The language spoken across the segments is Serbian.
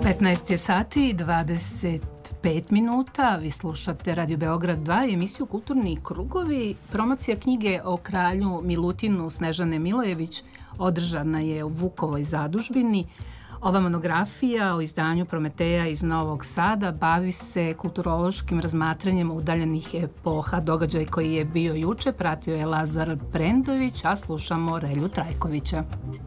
15 je sati i 25 minuta. Vi slušate Radio Beograd 2 i emisiju Kulturni krugovi. Promocija knjige o kralju Milutinu Snežane Milojević održana je u Vukovoj zadužbini. Ova monografija o izdanju Prometeja iz Novog Sada bavi se kulturološkim razmatranjem udaljenih epoha. Događaj koji je bio juče pratio je Lazar Prendović, a slušamo Relju Trajkovića.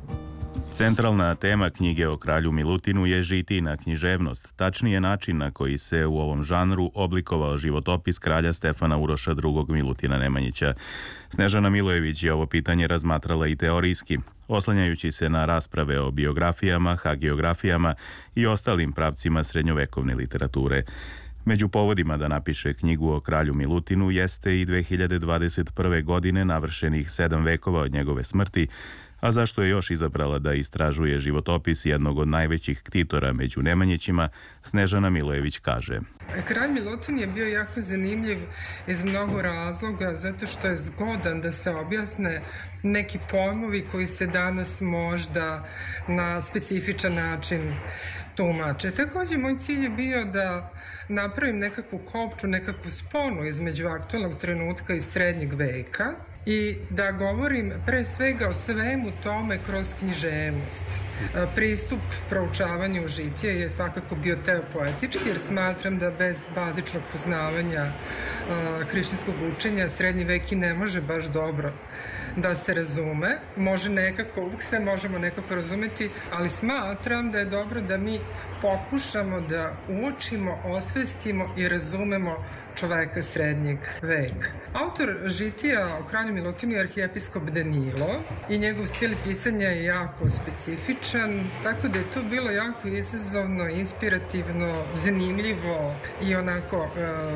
Centralna tema knjige o kralju Milutinu je žitijna književnost, tačnije način na koji se u ovom žanru oblikovao životopis kralja Stefana Uroša II. Milutina Nemanjića. Snežana Milojević je ovo pitanje razmatrala i teorijski, oslanjajući se na rasprave o biografijama, hagiografijama i ostalim pravcima srednjovekovne literature. Među povodima da napiše knjigu o kralju Milutinu jeste i 2021. godine navršenih 7 vekova od njegove smrti, a zašto je još izabrala da istražuje životopis jednog od najvećih ktitora među Nemanjićima, Snežana Milojević kaže. Kralj Milutin je bio jako zanimljiv iz mnogo razloga, zato što je zgodan da se objasne neki pojmovi koji se danas možda na specifičan način tumače. Takođe, moj cilj je bio da napravim nekakvu kopču, nekakvu sponu između aktualnog trenutka i srednjeg veka i da govorim pre svega o svemu tome kroz književnost. Pristup proučavanju žitija je svakako bio teopoetički, jer smatram da bez bazičnog poznavanja hrišćanskog učenja srednji vek i ne može baš dobro da se razume. Može nekako, uvijek sve možemo nekako razumeti, ali smatram da je dobro da mi pokušamo da uočimo, osvestimo i razumemo čoveka srednjeg veka. Autor žitija o kralju Milutinu je arhijepiskop Danilo i njegov stil pisanja je jako specifičan, tako da je to bilo jako izazovno, inspirativno, zanimljivo i onako,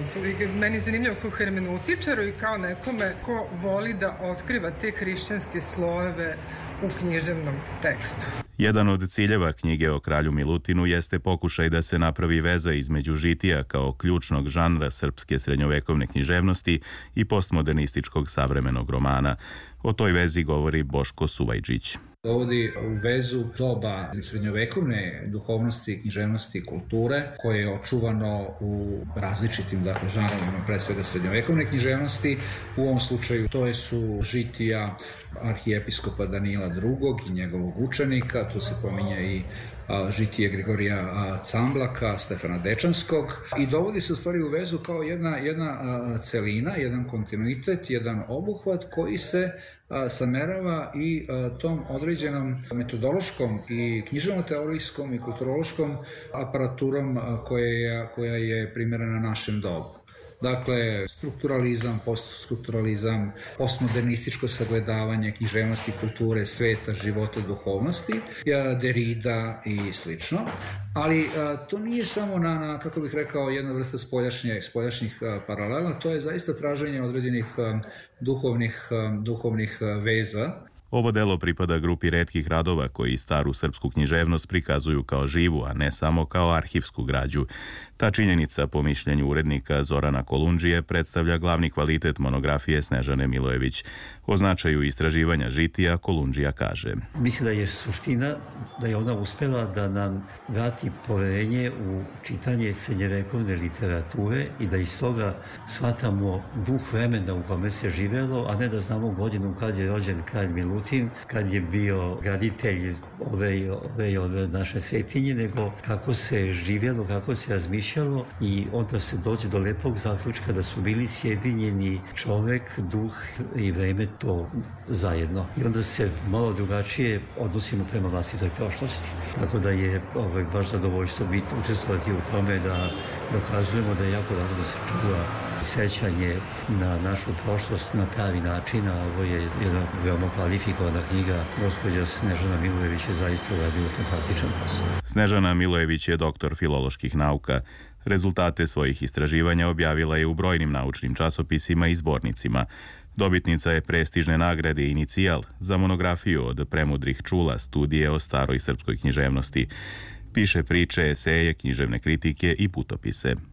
meni je zanimljivo kao hermeneutičaru i kao nekome ko voli da otkriva te hrišćanske slojeve u književnom tekstu. Jedan od ciljeva knjige o kralju Milutinu jeste pokušaj da se napravi veza između žitija kao ključnog žanra srpske srednjovekovne književnosti i postmodernističkog savremenog romana. O toj vezi govori Boško Suvajđić. Dovodi u vezu doba srednjovekovne duhovnosti, književnosti i kulture koje je očuvano u različitim žanrovima, pre svega srednjovekovne književnosti. U ovom slučaju to su žitija arhijepiskopa Danila II. I njegovog učenika, tu se pominje i žitije Grigorija Camblaka, Stefana Dečanskog i dovodi se u stvari u vezu kao jedna celina, jedan kontinuitet, jedan obuhvat koji se samerava i tom određenom metodološkom i književno-teorijskom i kulturološkom aparaturom koja je primjerena našem dobu. Dakle, strukturalizam, poststrukturalizam, postmodernističko sagledavanje književnosti, kulture, sveta, života, duhovnosti, Derrida i slično. Ali to nije samo kako bih rekao, jedna vrsta spoljašnjih paralela, to je zaista traženje određenih duhovnih veza. Ovo delo pripada grupi retkih radova koji staru srpsku književnost prikazuju kao živu, a ne samo kao arhivsku građu. Ta činjenica, po mišljenju urednika Zorana Kolundžije, predstavlja glavni kvalitet monografije Snežane Milojević. O značaju istraživanja žitija Kolundžija kaže. Mislim da je suština da je ona uspela da nam vrati poverenje u čitanje srednjevekovne literature i da iz toga shvatamo duh vremena u kome se živelo, a ne da znamo godinu kad je rođen kralj Milutin, kad je bio graditelj ove naše svetinje, nego kako se živjelo, kako se razmišljalo i onda se dođe do lepog zaključka da su bili sjedinjeni čovek, duh i vreme to zajedno. I onda se malo drugačije odnosimo prema vlastitoj prošlosti. Tako da je baš zadovoljstvo biti učestvovati u tome da dokazujemo da je jako dobro da se čuva sećanje na našu prošlost na pravi način, a ovo je jedna veoma kvalifikovana knjiga. Gospođa Snežana Milojević je zaista uradila fantastičan posao. Snežana Milojević je doktor filoloških nauka. Rezultate svojih istraživanja objavila je u brojnim naučnim časopisima i zbornicima. Dobitnica je prestižne nagrade Inicijal za monografiju od premudrih čula studije o staroj srpskoj književnosti. Piše priče, eseje, književne kritike i putopise.